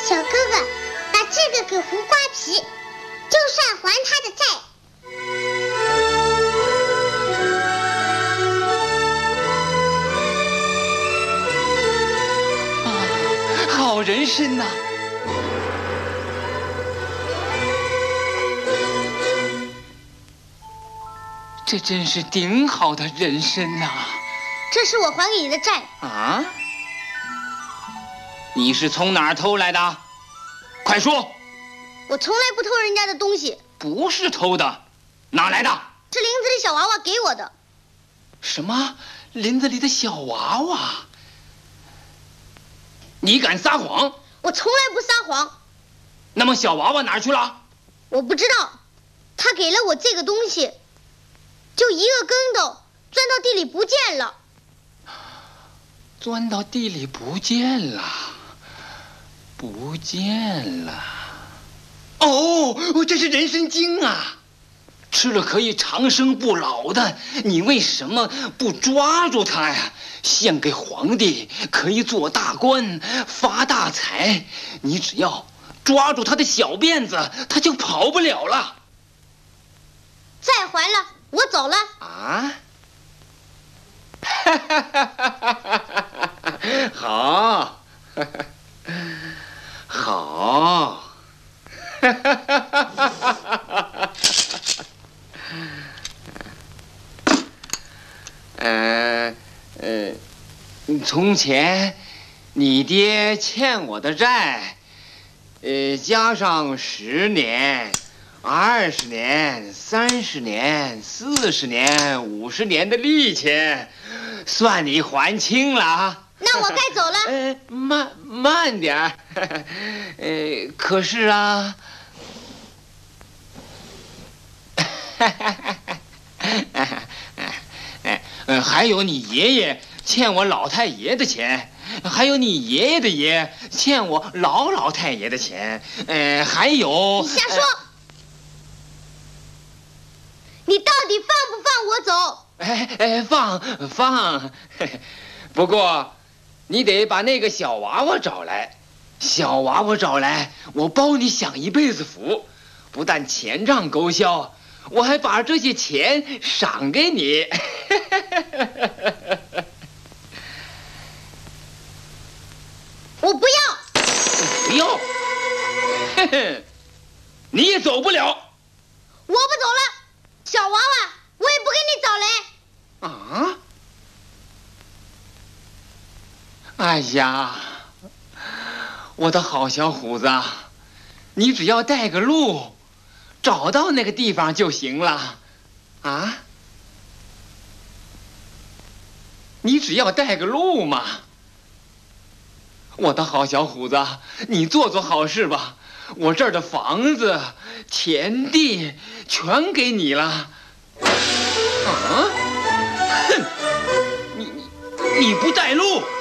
小哥哥，把这个给胡瓜皮，就算还他的债。 好人参呐！这真是顶好的人参呐！ 这是我还给你的债啊！你是从哪儿偷来的？快说！ 我从来不偷人家的东西。 不是偷的，哪来的？ 是林子里小娃娃给我的。 什么？林子里的小娃娃？你敢撒谎？ 我从来不撒谎。 那么小娃娃哪儿去了？ 我不知道，他给了我这个东西，就一个跟头钻到地里不见了。 钻到地里不见了，不见了。哦，这是人参精啊，吃了可以长生不老的。你为什么不抓住它呀？献给皇帝，可以做大官，发大财。你只要抓住他的小辫子，他就跑不了了。 再还了，我走了。 啊？好，好。从前你爹欠我的债，加上10年、20年、30年、40年、50年的利息，算你还清了啊。 那我该走慢了。 慢点可是啊，还有你爷爷欠我老太爷的钱，还有你爷爷的爷欠我老太爷的钱，还有…… 你瞎说！你到底放不放我走？ 放。不过，你得把那个小娃娃找来。小娃娃找来，我包你享一辈子福。不但钱账勾销，我还把这些钱赏给你。 我不要。 不要。你也走不了。 我不走了。小娃娃，我也不跟你找来。 啊？哎呀，我的好小虎子，你只要带个路，找到那个地方就行了。啊？你只要带个路嘛。我的好小虎子，你做做好事吧。我这儿的房子、田地全给你了。啊？哼！你不带路。